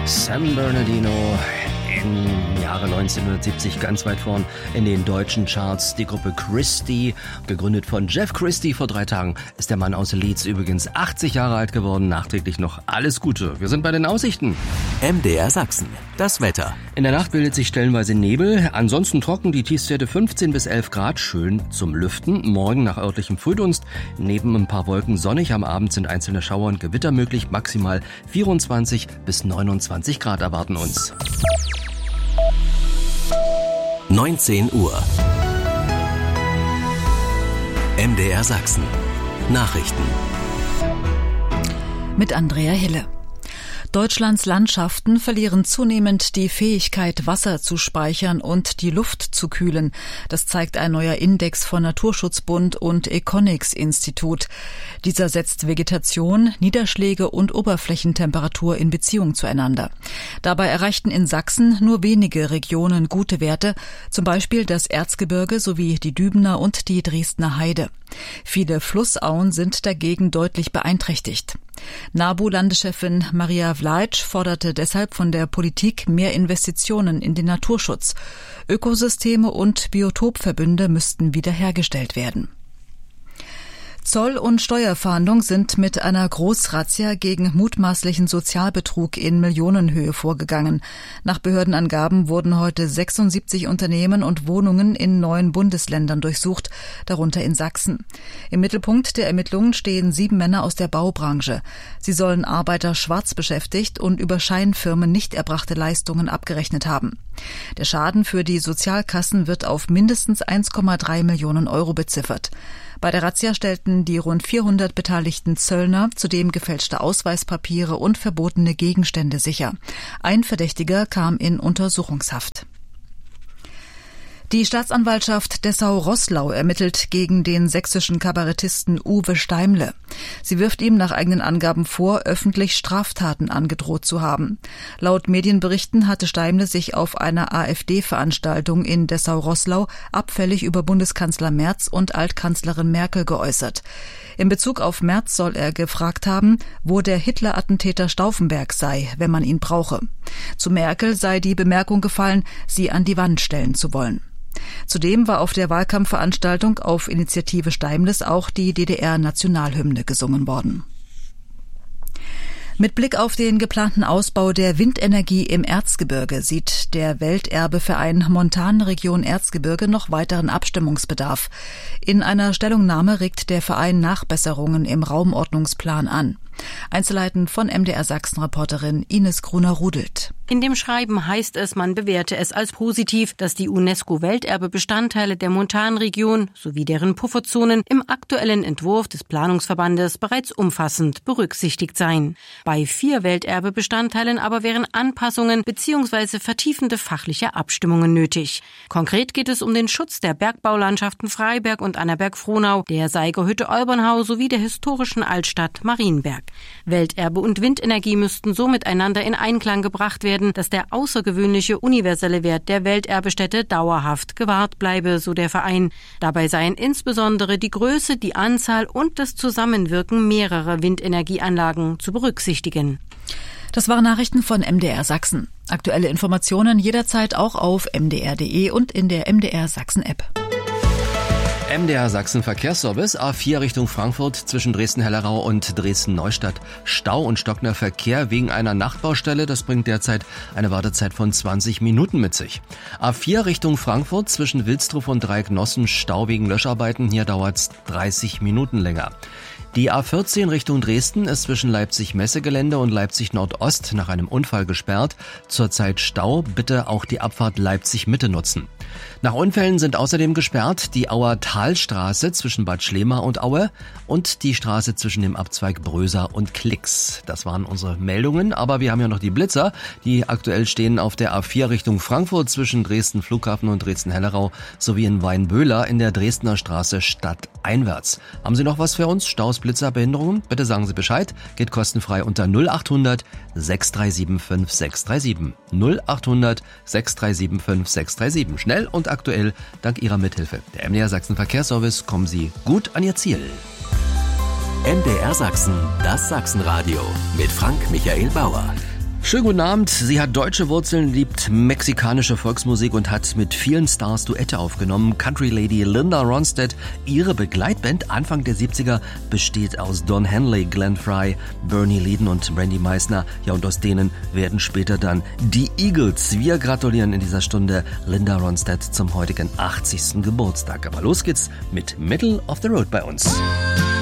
San Bernardino im Jahre 1970 ganz weit vorn in den deutschen Charts. Die Gruppe Christie, gegründet von Jeff Christie vor 3 Tagen, ist der Mann aus Leeds, übrigens 80 Jahre alt geworden. Nachträglich noch alles Gute. Wir sind bei den Aussichten. MDR Sachsen, das Wetter. In der Nacht bildet sich stellenweise Nebel, ansonsten trocken, die Tiefstwerte 15 bis 11 Grad, schön zum Lüften. Morgen nach örtlichem Frühdunst, neben ein paar Wolken sonnig. Am Abend sind einzelne Schauer und Gewitter möglich. Maximal 24 bis 29 Grad erwarten uns. 19 Uhr. MDR Sachsen. Nachrichten. Mit Andrea Hille. Deutschlands Landschaften verlieren zunehmend die Fähigkeit, Wasser zu speichern und die Luft zu kühlen. Das zeigt ein neuer Index von Naturschutzbund und Econics-Institut. Dieser setzt Vegetation, Niederschläge und Oberflächentemperatur in Beziehung zueinander. Dabei erreichten in Sachsen nur wenige Regionen gute Werte, zum Beispiel das Erzgebirge sowie die Dübener und die Dresdner Heide. Viele Flussauen sind dagegen deutlich beeinträchtigt. NABU-Landeschefin Maria Vlaic forderte deshalb von der Politik mehr Investitionen in den Naturschutz. Ökosysteme und Biotopverbünde müssten wiederhergestellt werden. Zoll- und Steuerfahndung sind mit einer Großrazzia gegen mutmaßlichen Sozialbetrug in Millionenhöhe vorgegangen. Nach Behördenangaben wurden heute 76 Unternehmen und Wohnungen in 9 Bundesländern durchsucht, darunter in Sachsen. Im Mittelpunkt der Ermittlungen stehen 7 Männer aus der Baubranche. Sie sollen Arbeiter schwarz beschäftigt und über Scheinfirmen nicht erbrachte Leistungen abgerechnet haben. Der Schaden für die Sozialkassen wird auf mindestens 1,3 Millionen Euro beziffert. Bei der Razzia stellten die rund 400 beteiligten Zöllner zudem gefälschte Ausweispapiere und verbotene Gegenstände sicher. Ein Verdächtiger kam in Untersuchungshaft. Die Staatsanwaltschaft Dessau-Roßlau ermittelt gegen den sächsischen Kabarettisten Uwe Steimle. Sie wirft ihm nach eigenen Angaben vor, öffentlich Straftaten angedroht zu haben. Laut Medienberichten hatte Steimle sich auf einer AfD-Veranstaltung in Dessau-Roßlau abfällig über Bundeskanzler Merz und Altkanzlerin Merkel geäußert. In Bezug auf Merz soll er gefragt haben, wo der Hitler-Attentäter Stauffenberg sei, wenn man ihn brauche. Zu Merkel sei die Bemerkung gefallen, sie an die Wand stellen zu wollen. Zudem war auf der Wahlkampfveranstaltung auf Initiative Steimles auch die DDR-Nationalhymne gesungen worden. Mit Blick auf den geplanten Ausbau der Windenergie im Erzgebirge sieht der Welterbeverein Montanregion Erzgebirge noch weiteren Abstimmungsbedarf. In einer Stellungnahme regt der Verein Nachbesserungen im Raumordnungsplan an. Einzelheiten von MDR Sachsen-Reporterin Ines Gruner-Rudelt. In dem Schreiben heißt es, man bewerte es als positiv, dass die UNESCO-Welterbebestandteile der Montanregion sowie deren Pufferzonen im aktuellen Entwurf des Planungsverbandes bereits umfassend berücksichtigt seien. Bei 4 Welterbebestandteilen aber wären Anpassungen bzw. vertiefende fachliche Abstimmungen nötig. Konkret geht es um den Schutz der Bergbaulandschaften Freiberg und Annaberg-Frohnau, der Seigerhütte-Olbernhau sowie der historischen Altstadt Marienberg. Welterbe und Windenergie müssten so miteinander in Einklang gebracht werden, dass der außergewöhnliche universelle Wert der Welterbestätte dauerhaft gewahrt bleibe, so der Verein. Dabei seien insbesondere die Größe, die Anzahl und das Zusammenwirken mehrerer Windenergieanlagen zu berücksichtigen. Das waren Nachrichten von MDR Sachsen. Aktuelle Informationen jederzeit auch auf mdr.de und in der MDR Sachsen App. MDR Sachsen Verkehrsservice, A4 Richtung Frankfurt zwischen Dresden-Hellerau und Dresden-Neustadt. Stau und stockender Verkehr wegen einer Nachtbaustelle. Das bringt derzeit eine Wartezeit von 20 Minuten mit sich. A4 Richtung Frankfurt zwischen Wilsdruf und Dreiecknossen. Stau wegen Löscharbeiten. Hier dauert's 30 Minuten länger. Die A14 Richtung Dresden ist zwischen Leipzig-Messegelände und Leipzig-Nordost nach einem Unfall gesperrt. Zurzeit Stau, bitte auch die Abfahrt Leipzig-Mitte nutzen. Nach Unfällen sind außerdem gesperrt die Auer Talstraße zwischen Bad Schlema und Aue und die Straße zwischen dem Abzweig Bröser und Klix. Das waren unsere Meldungen, aber wir haben ja noch die Blitzer, die aktuell stehen auf der A4 Richtung Frankfurt zwischen Dresden Flughafen und Dresden-Hellerau sowie in Weinböhler in der Dresdner Straße stadteinwärts. Haben Sie noch was für uns? Staus, Blitzer, Behinderungen? Bitte sagen Sie Bescheid. Geht kostenfrei unter 0800 637 5637. 0800 637 5637. Schnell und aktuell dank Ihrer Mithilfe. Der MDR Sachsen Verkehrsservice, kommen Sie gut an Ihr Ziel. MDR Sachsen, das Sachsenradio mit Frank Michael Bauer. Schönen guten Abend. Sie hat deutsche Wurzeln, liebt mexikanische Volksmusik und hat mit vielen Stars Duette aufgenommen. Country Lady Linda Ronstadt, ihre Begleitband Anfang der 70er besteht aus Don Henley, Glenn Frey, Bernie Leadon und Randy Meisner. Ja, und aus denen werden später dann die Eagles. Wir gratulieren in dieser Stunde Linda Ronstadt zum heutigen 80. Geburtstag. Aber los geht's mit Middle of the Road bei uns.